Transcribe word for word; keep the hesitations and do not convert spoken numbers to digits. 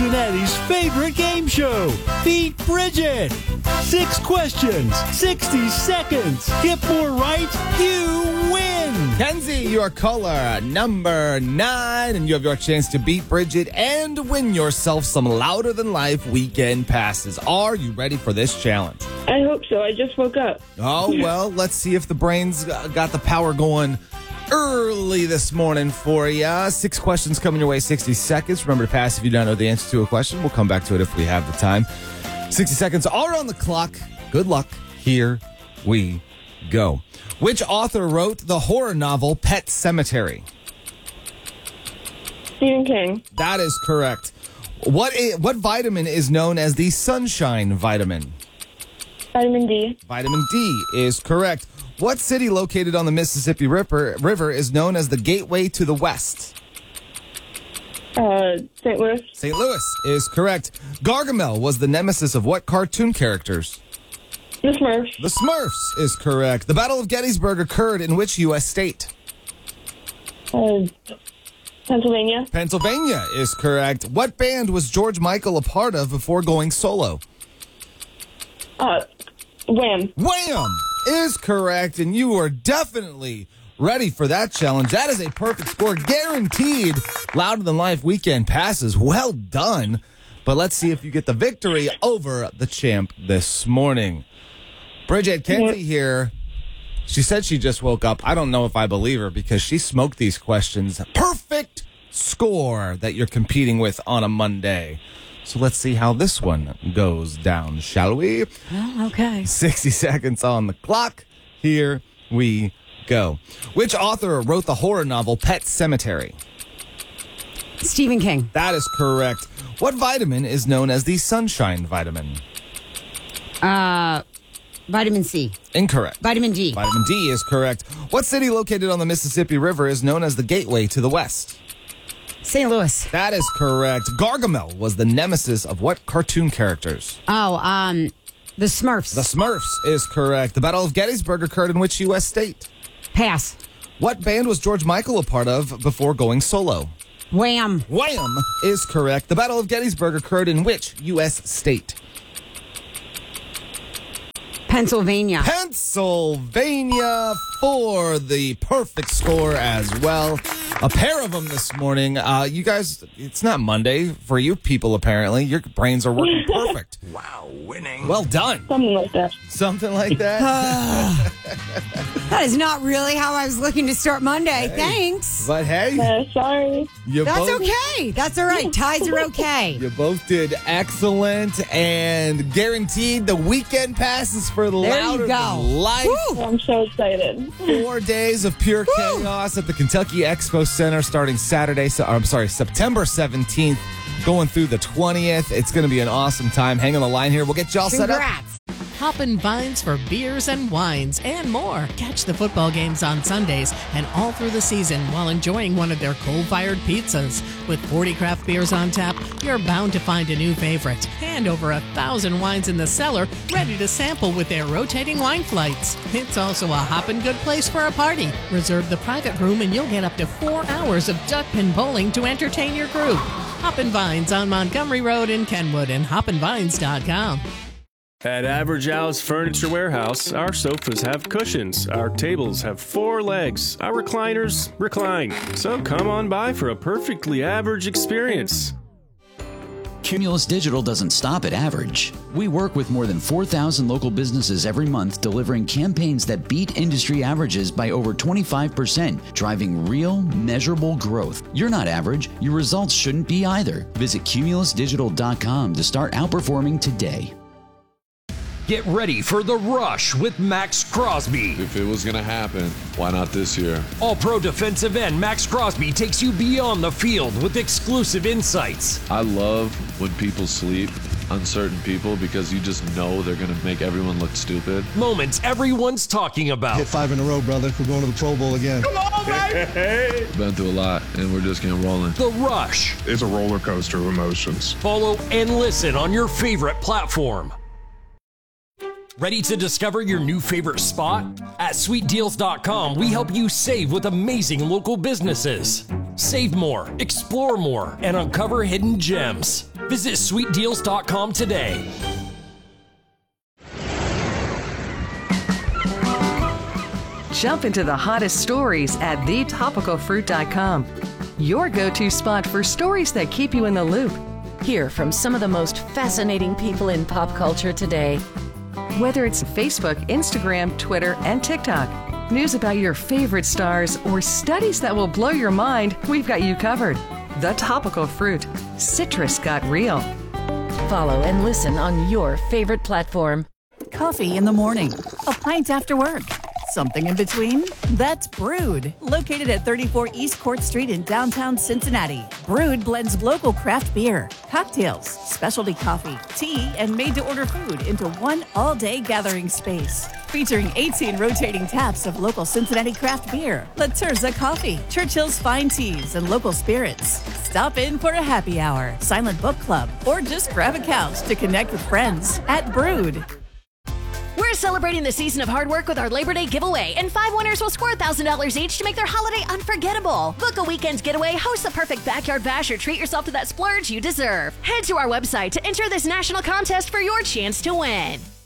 Cincinnati's favorite game show, Beat Bridget. Six questions, sixty seconds. Get more right, you win. Kenzie, your caller number nine, and you have your chance to beat Bridget and win yourself some Louder Than Life weekend passes. Are you ready for this challenge? I hope so. I just woke up. Oh, well, let's see if the brain's got the power going early this morning for you. Six questions coming your way, sixty seconds. Remember to pass if you don't know the answer to a question. We'll come back to it if we have the time. sixty seconds are on the clock. Good luck. Here we go. Which author wrote the horror novel Pet Sematary? Stephen King. That is correct. What i- what vitamin is known as the sunshine vitamin? Vitamin D. Vitamin D is correct. What city located on the Mississippi River, River is known as the gateway to the West? Uh, Saint Louis. Saint Louis is correct. Gargamel was the nemesis of what cartoon characters? The Smurfs. The Smurfs is correct. The Battle of Gettysburg occurred in which U S state? Uh, Pennsylvania. Pennsylvania is correct. What band was George Michael a part of before going solo? Uh, Wham. Wham is correct, and you are definitely ready for that challenge. That is a perfect score, guaranteed Louder Than Life weekend passes. Well done. But let's see if you get the victory over the champ this morning. Bridget Kenzie here. She said she just woke up. I don't know if I believe her because she smoked these questions. Perfect score that you're competing with on a Monday. So let's see how this one goes down, shall we? Oh, okay. sixty seconds on the clock. Here we go. Which author wrote the horror novel Pet Sematary? Stephen King. That is correct. What vitamin is known as the sunshine vitamin? Uh, vitamin C. Incorrect. Vitamin D. Vitamin D is correct. What city located on the Mississippi River is known as the gateway to the West? Saint Louis. That is correct. Gargamel was the nemesis of what cartoon characters? Oh, um, the Smurfs. The Smurfs is correct. The Battle of Gettysburg occurred in which U S state? Pass. What band was George Michael a part of before going solo? Wham. Wham is correct. The Battle of Gettysburg occurred in which U S state? Pennsylvania. Pennsylvania for the perfect score as well. A pair of them this morning. Uh, you guys, it's not Monday for you people, apparently. Your brains are working perfect. Wow, winning. Well done. Something like that. Something like that. That is not really how I was looking to start Monday. Thanks. But hey, Uh, sorry. you That's both, okay. That's all right. Ties are okay. You both did excellent and guaranteed the weekend passes for There you Louder go. Than Life. Woo. I'm so excited. Four days of pure chaos at the Kentucky Expo Center starting Saturday, so, I'm sorry, September seventeenth, going through the twentieth. It's going to be an awesome time. Hang on the line here. We'll get y'all set up. Congrats. Hoppin' Vines for beers and wines and more. Catch the football games on Sundays and all through the season while enjoying one of their coal-fired pizzas. With forty craft beers on tap, you're bound to find a new favorite. And over a thousand wines in the cellar, ready to sample with their rotating wine flights. It's also a hoppin' good place for a party. Reserve the private room and you'll get up to four hours of duck pin bowling to entertain your group. Hoppin' Vines on Montgomery Road in Kenwood and hoppin vines dot com. At Average Al's Furniture Warehouse, our sofas have cushions, our tables have four legs, our recliners recline. So come on by for a perfectly average experience. Cumulus Digital doesn't stop at average. We work with more than four thousand local businesses every month, delivering campaigns that beat industry averages by over twenty-five percent, driving real, measurable growth. You're not average. Your results shouldn't be either. Visit cumulus digital dot com to start outperforming today. Get ready for The Rush with Max Crosby. If it was going to happen, why not this year? All-pro defensive end Max Crosby takes you beyond the field with exclusive insights. I love when people sleep, uncertain people, because you just know they're going to make everyone look stupid. Moments everyone's talking about. Hit five in a row, brother. We're going to the Pro Bowl again. Come on, baby! Been through a lot, and we're just getting rolling. The Rush. It's a roller coaster of emotions. Follow and listen on your favorite platform. Ready to discover your new favorite spot? At sweet deals dot com, we help you save with amazing local businesses. Save more, explore more, and uncover hidden gems. Visit sweet deals dot com today. Jump into the hottest stories at the topical fruit dot com. Your go-to spot for stories that keep you in the loop. Hear from some of the most fascinating people in pop culture today. Whether it's Facebook, Instagram, Twitter, and TikTok, news about your favorite stars, or studies that will blow your mind, we've got you covered. The Topical Fruit. Citrus got real. Follow and listen on your favorite platform. Coffee in the morning. A pint after work. Something in between? That's Brewed, located at thirty-four East Court Street in downtown Cincinnati. Brewed blends local craft beer, cocktails, specialty coffee, tea, and made-to-order food into one all-day gathering space. Featuring eighteen rotating taps of local Cincinnati craft beer, La Terza Coffee, Churchill's Fine Teas, and local spirits. Stop in for a happy hour, silent book club, or just grab a couch to connect with friends at Brewed. We're celebrating the season of hard work with our Labor Day giveaway, and five winners will score one thousand dollars each to make their holiday unforgettable. Book a weekend's getaway, host the perfect backyard bash, or treat yourself to that splurge you deserve. Head to our website to enter this national contest for your chance to win.